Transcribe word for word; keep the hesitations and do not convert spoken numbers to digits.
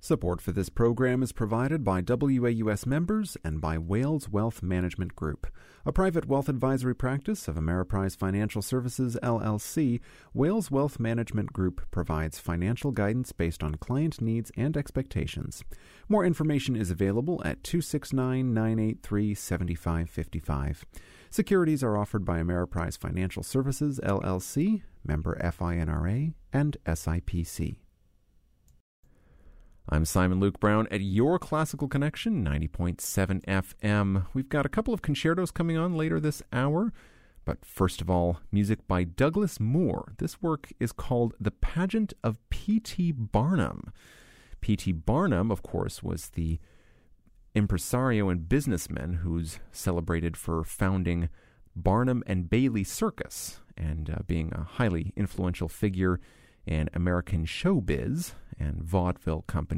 Support for this program is provided by W A U S members and by Wales Wealth Management Group, a private wealth advisory practice of Ameriprise Financial Services, L L C. Wales Wealth Management Group provides financial guidance based on client needs and expectations. More information is available at two six nine, nine eight three, seven five five five. Securities are offered by Ameriprise Financial Services, L L C, member FINRA, and S I P C. I'm Simon Luke Brown at your Classical Connection, ninety point seven F M. We've got a couple of concertos coming on later this hour, but first of all, music by Douglas Moore. This work is called The Pageant of P T Barnum. P T Barnum, of course, was the impresario and businessman who's celebrated for founding Barnum and Bailey Circus and uh, being a highly influential figure in American showbiz and vaudeville company.